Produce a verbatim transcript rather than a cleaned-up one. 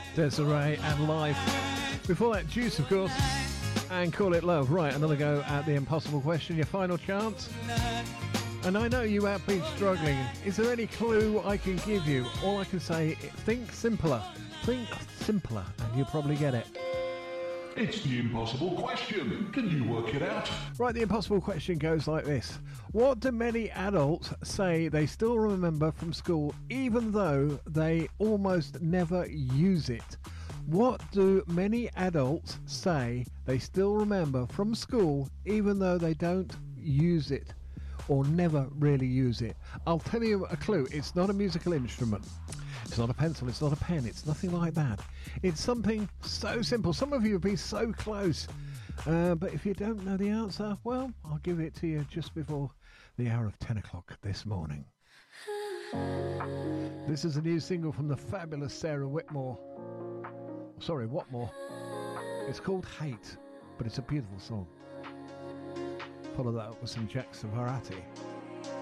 Desiree and Life. Before that, Juice, of course, and Call It Love. Right, another go at the impossible question, your final chance. And I know you have been struggling. Is there any clue I can give you? All I can say, think simpler. Think simpler, and you'll probably get it. It's the impossible question. Can you work it out? Right, the impossible question goes like this. What do many adults say they still remember from school, even though they almost never use it? What do many adults say they still remember from school, even though they don't use it or never really use it? I'll tell you a clue. It's not a musical instrument. It's not a pencil, it's not a pen, it's nothing like that. It's something so simple. Some of you have been so close. Uh, but if you don't know the answer, well, I'll give it to you just before the hour of ten o'clock this morning. This is a new single from the fabulous Sarah Whitmore. Sorry, Whatmore. It's called Hate, but it's a beautiful song. Follow that up with some Jack Savarati.